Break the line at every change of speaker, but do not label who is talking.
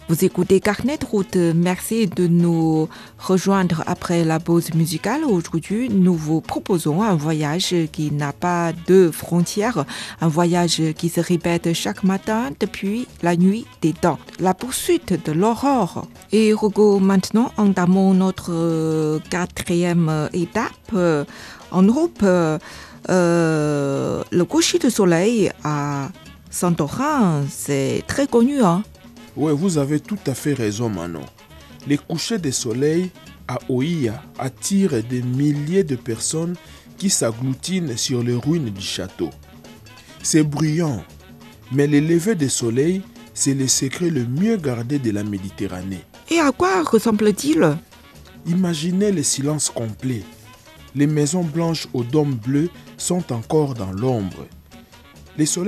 Vous écoutez Carnet de route. Merci de nous rejoindre après la pause musicale. Aujourd'hui, nous vous proposons un voyage qui n'a pas de frontières, un voyage qui se répète chaque matin depuis la nuit des temps, la poursuite de l'aurore. Et Hugo, maintenant, entamons notre quatrième étape. En Europe, le coucher de soleil à Santorin, c'est très connu, hein?
Oui, vous avez tout à fait raison, Manon. Les couchers de soleil à Oia attirent des milliers de personnes qui s'agglutinent sur les ruines du château. C'est bruyant, mais le lever du soleil, c'est le secret le mieux gardé de la Méditerranée.
Et à quoi ressemble-t-il?
Imaginez le silence complet. Les maisons blanches aux dômes bleus sont encore dans l'ombre. Le soleil